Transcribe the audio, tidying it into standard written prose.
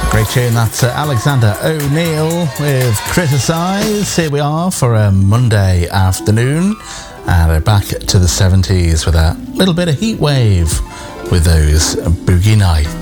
Great tune, that's Alexander O'Neill with Criticise. Here we are for a Monday afternoon, and we're back to the 70s with a little bit of Heatwave with those Boogie Nights.